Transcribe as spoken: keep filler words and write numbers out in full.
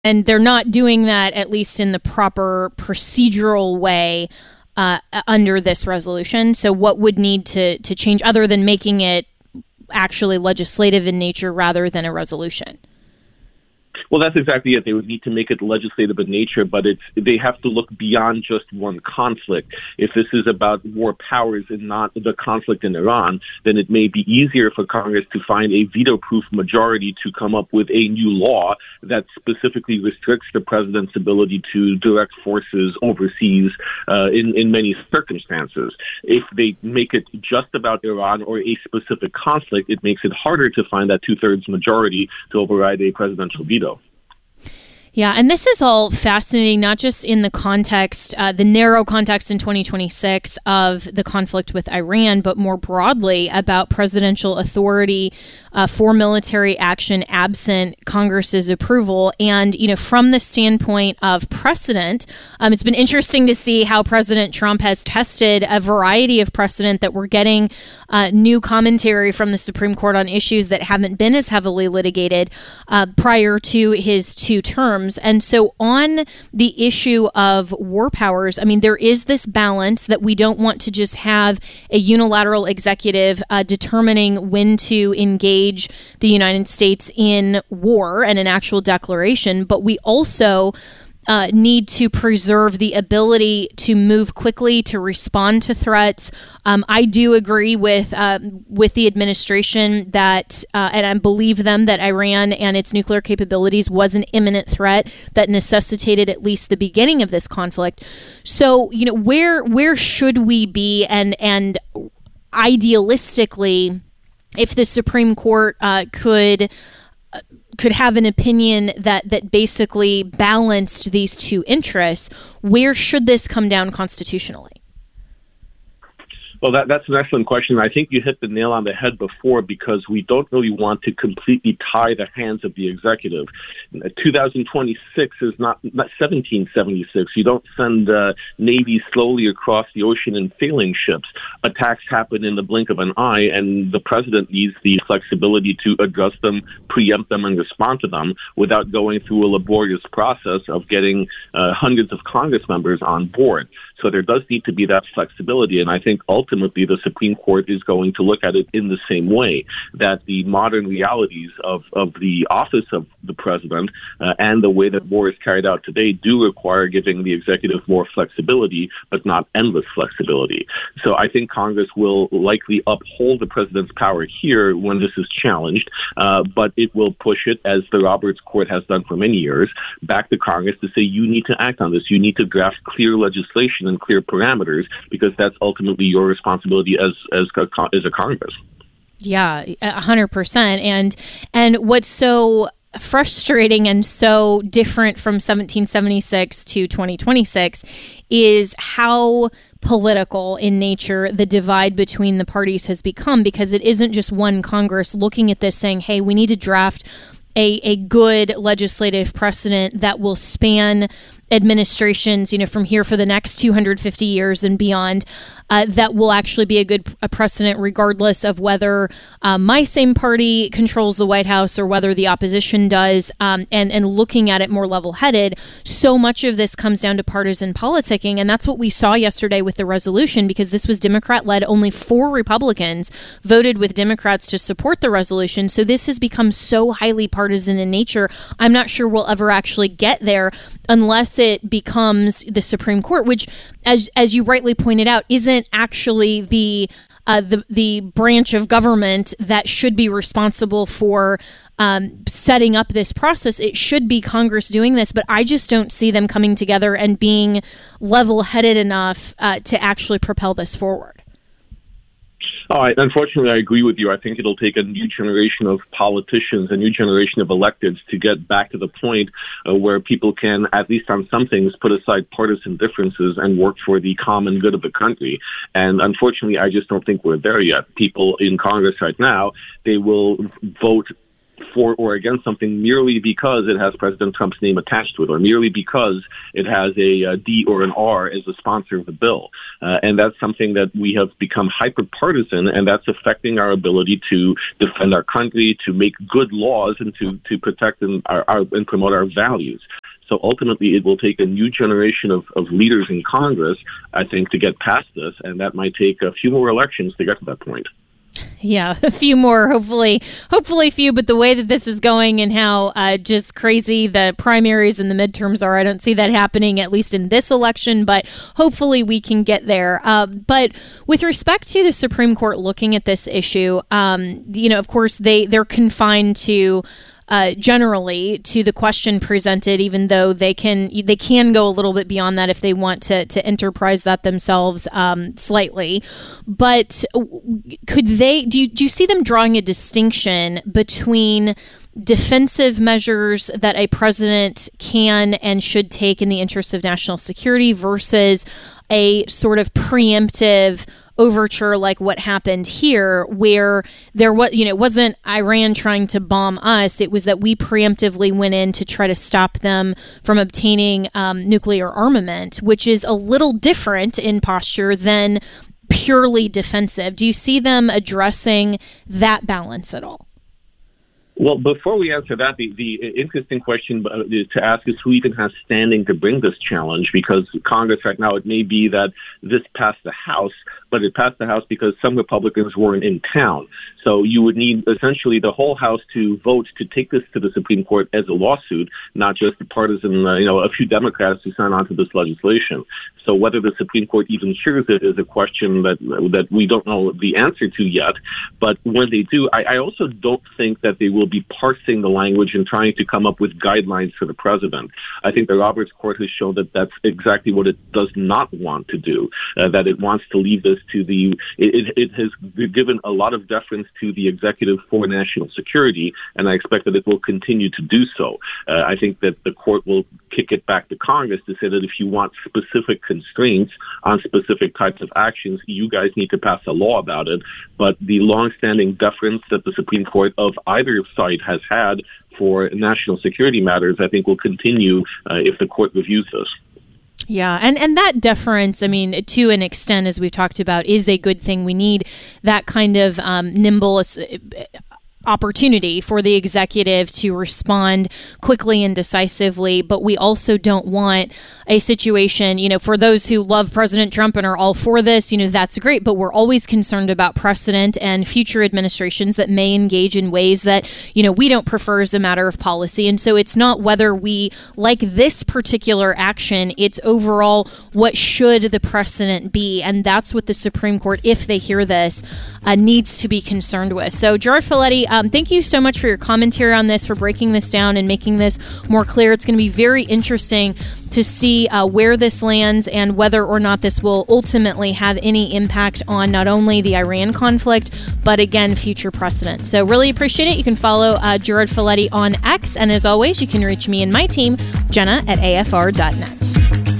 And they're not doing that, at least in the proper procedural way, uh, under this resolution. So what would need to, to change other than making it actually legislative in nature rather than a resolution? Well, that's exactly it. They would need to make it legislative in nature, but it's they have to look beyond just one conflict. If this is about war powers and not the conflict in Iran, then it may be easier for Congress to find a veto-proof majority to come up with a new law that specifically restricts the president's ability to direct forces overseas uh, in, in many circumstances. If they make it just about Iran or a specific conflict, it makes it harder to find that two-thirds majority to override a presidential veto. Yeah, and this is all fascinating, not just in the context, uh, the narrow context in twenty twenty-six of the conflict with Iran, but more broadly about presidential authority uh, for military action absent Congress's approval. And, you know, from the standpoint of precedent, um, it's been interesting to see how President Trump has tested a variety of precedent that we're getting uh, new commentary from the Supreme Court on issues that haven't been as heavily litigated uh, prior to his two terms. And so on the issue of war powers, I mean, there is this balance that we don't want to just have a unilateral executive uh, determining when to engage the United States in war and an actual declaration, but we also Uh, need to preserve the ability to move quickly, to respond to threats. Um, I do agree with uh, with the administration that, uh, and I believe them, that Iran and its nuclear capabilities was an imminent threat that necessitated at least the beginning of this conflict. So, you know, where where should we be, and and idealistically, if the Supreme Court uh, could. Uh, could have an opinion that that basically balanced these two interests, where should this come down constitutionally? Well, that, that's an excellent question. I think you hit the nail on the head before, because we don't really want to completely tie the hands of the executive. two thousand twenty-six is not, not seventeen seventy-six. You don't send uh, navies slowly across the ocean in sailing ships. Attacks happen in the blink of an eye, and the president needs the flexibility to address them, preempt them, and respond to them without going through a laborious process of getting uh, hundreds of Congress members on board. So there does need to be that flexibility, and I think ultimately Ultimately, the Supreme Court is going to look at it in the same way, that the modern realities of, of the office of the president uh, and the way that war is carried out today do require giving the executive more flexibility, but not endless flexibility. So I think Congress will likely uphold the president's power here when this is challenged, uh, but it will push it, as the Roberts Court has done for many years, back to Congress to say, you need to act on this. You need to draft clear legislation and clear parameters, because that's ultimately your responsibility. responsibility as as as a Congress. Yeah, a hundred percent. And and what's so frustrating and so different from seventeen seventy-six to twenty twenty-six is how political in nature the divide between the parties has become, because it isn't just one Congress looking at this saying, hey, we need to draft a, a good legislative precedent that will span administrations, you know, from here for the next two hundred fifty years and beyond, uh, that will actually be a good a precedent regardless of whether uh, my same party controls the White House or whether the opposition does, um, and, and looking at it more level-headed. So much of this comes down to partisan politicking, and that's what we saw yesterday with the resolution, because this was Democrat-led. Only four Republicans voted with Democrats to support the resolution, so this has become so highly partisan in nature. I'm not sure we'll ever actually get there unless it becomes the Supreme Court, which, as as you rightly pointed out, isn't actually the uh, the the branch of government that should be responsible for um, setting up this process. It should be Congress doing this, but I just don't see them coming together and being level-headed enough uh, to actually propel this forward. Oh, I, unfortunately, I agree with you. I think it'll take a new generation of politicians, a new generation of electeds to get back to the point uh, where people can, at least on some things, put aside partisan differences and work for the common good of the country. And unfortunately, I just don't think we're there yet. People in Congress right now, they will vote for or against something merely because it has President Trump's name attached to it, or merely because it has a, a D or an R as the sponsor of the bill. Uh, and that's something that we have become hyper-partisan, and that's affecting our ability to defend our country, to make good laws, and to, to protect and, our, our, and promote our values. So ultimately, it will take a new generation of, of leaders in Congress, I think, to get past this, and that might take a few more elections to get to that point. Yeah, a few more, hopefully, hopefully few, but the way that this is going and how uh, just crazy the primaries and the midterms are, I don't see that happening, at least in this election, but hopefully we can get there. Uh, but with respect to the Supreme Court looking at this issue, um, you know, of course, they, they're confined to Uh, generally to the question presented, even though they can they can go a little bit beyond that if they want to to enterprise that themselves um, slightly. But could they? Do you do you see them drawing a distinction between defensive measures that a president can and should take in the interest of national security versus a sort of preemptive overture like what happened here, where there was, you know, it wasn't Iran trying to bomb us. It was that we preemptively went in to try to stop them from obtaining um, nuclear armament, which is a little different in posture than purely defensive. Do you see them addressing that balance at all? Well, before we answer that, the, the interesting question to ask is who even has standing to bring this challenge, because Congress right now, it may be that this passed the House, but it passed the House because some Republicans weren't in town. So you would need essentially the whole House to vote to take this to the Supreme Court as a lawsuit, not just the partisan, uh, you know, a few Democrats who sign on to this legislation. So whether the Supreme Court even hears it is a question that that we don't know the answer to yet. But when they do, I, I also don't think that they will be parsing the language and trying to come up with guidelines for the president. I think the Roberts Court has shown that that's exactly what it does not want to do, uh, that it wants to leave this to the, it, it has given a lot of deference to the executive for national security, and I expect that it will continue to do so. Uh, I think that the court will kick it back to Congress to say that if you want specific constraints on specific types of actions, you guys need to pass a law about it. But the longstanding deference that the Supreme Court of either side has had for national security matters, I think will continue uh, if the court reviews this. Yeah, and, and that deference, I mean, to an extent, as we've talked about, is a good thing. We need that kind of um, nimble uh, opportunity for the executive to respond quickly and decisively, but we also don't want a situation, you know, for those who love President Trump and are all for this, you know, that's great, but we're always concerned about precedent and future administrations that may engage in ways that, you know, we don't prefer as a matter of policy. And so it's not whether we like this particular action, it's overall what should the precedent be. And that's what the Supreme Court, if they hear this, uh, needs to be concerned with. So Gerard Filitti, Um, thank you so much for your commentary on this, for breaking this down and making this more clear. It's going to be very interesting to see uh, where this lands and whether or not this will ultimately have any impact on not only the Iran conflict, but again, future precedent. So really appreciate it. You can follow uh, Gerard Filitti on X. And as always, you can reach me and my team, Jenna at A F R dot net.